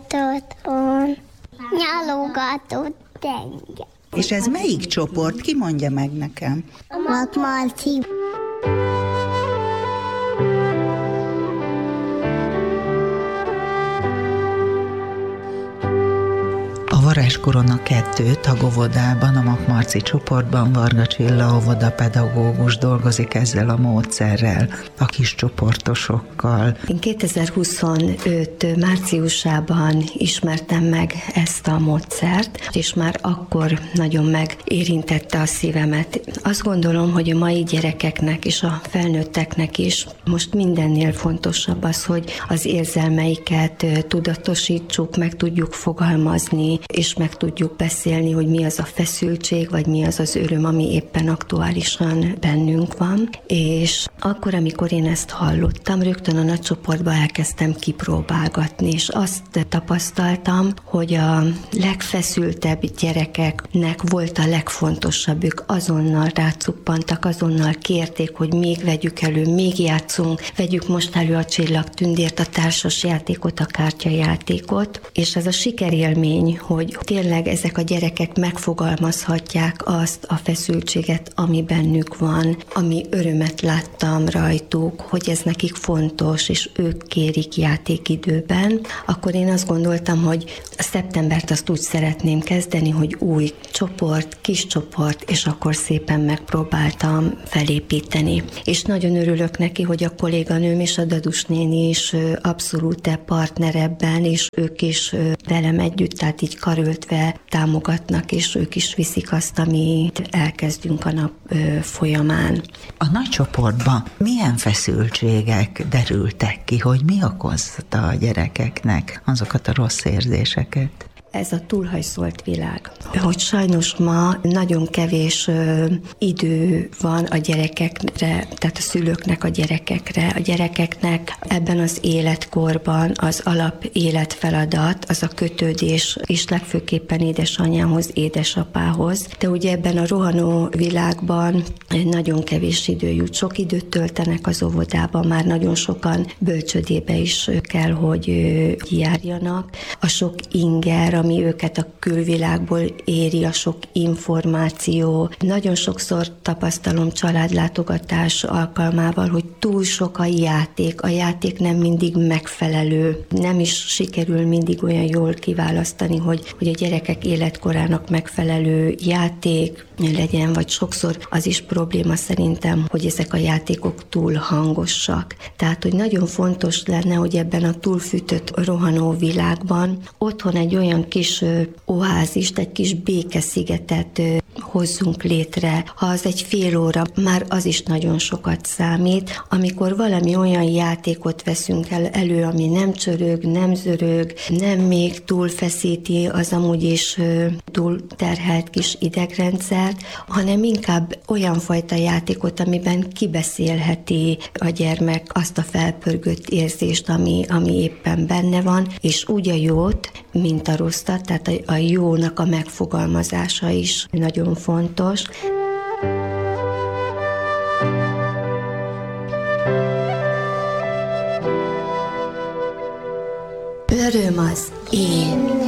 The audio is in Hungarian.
otthon. Nyalogatott engem. És ez melyik csoport? Ki mondja meg nekem? A Marci. A Varázskorona 2 tagovodában, a Makmarci csoportban Varga Csilla óvodapedagógus dolgozik ezzel a módszerrel, a kis csoportosokkal. Én 2025 márciusában ismertem meg ezt a módszert, és már akkor nagyon megérintette a szívemet. Azt gondolom, hogy a mai gyerekeknek és a felnőtteknek is most mindennél fontosabb az, hogy az érzelmeiket tudatosítsuk, meg tudjuk fogalmazni, és meg tudjuk beszélni, hogy mi az a feszültség, vagy mi az az öröm, ami éppen aktuálisan bennünk van. És akkor, amikor én ezt hallottam, rögtön a nagycsoportba elkezdtem kipróbálgatni, és azt tapasztaltam, hogy a legfeszültebb gyerekeknek volt a legfontosabb, ők azonnal rácuppantak, azonnal kérték, hogy még vegyük elő, még játszunk, vegyük most elő a csillagtündért, a társas játékot, a kártyajátékot, és ez a sikerélmény, hogy tényleg ezek a gyerekek megfogalmazhatják azt a feszültséget, ami bennük van, ami örömet láttam rajtuk, hogy ez nekik fontos, és ők kérik játékidőben, akkor én azt gondoltam, hogy szeptembert azt úgy szeretném kezdeni, hogy új csoport, kis csoport, és akkor szépen megpróbáltam felépíteni. És nagyon örülök neki, hogy a kolléganőm és a Dadus néni is abszolút partner ebben, és ők is velem együtt, tehát így karöltve támogatnak, és ők is viszik azt, amit elkezdünk a nap folyamán. A nagy csoportban milyen feszültségek derültek ki, hogy mi okozta a gyerekeknek azokat a rossz érzéseket? Ez a túlhajszolt világ. Hogy sajnos ma nagyon kevés idő van a gyerekekre, tehát a szülőknek a gyerekekre. A gyerekeknek ebben az életkorban az alap életfeladat, az a kötődés, és legfőképpen édesanyához, édesapához. De ugye ebben a rohanó világban nagyon kevés idő jut. Sok időt töltenek az óvodában, már nagyon sokan bölcsödébe is kell, hogy járjanak. A sok inger, ami őket a külvilágból éri, a sok információ. Nagyon sokszor tapasztalom családlátogatás alkalmával, hogy túl sok a játék nem mindig megfelelő, nem is sikerül mindig olyan jól kiválasztani, hogy a gyerekek életkorának megfelelő játék legyen, vagy sokszor az is probléma szerintem, hogy ezek a játékok túl hangosak. Tehát, hogy nagyon fontos lenne, hogy ebben a túlfűtött, rohanó világban otthon egy olyan kis oázist, egy kis békeszigetet hozzunk létre. Ha az egy fél óra, már az is nagyon sokat számít. Amikor valami olyan játékot veszünk elő, ami nem csörög, nem zörög, nem még túlfeszíti az amúgy is túl terhelt kis idegrendszert, hanem inkább olyan fajta játékot, amiben kibeszélheti a gyermek azt a felpörgött érzést, ami éppen benne van, és úgy a jót, mint a rosszat, tehát a jónak a megfogalmazása is nagyon fontos. Öröm az én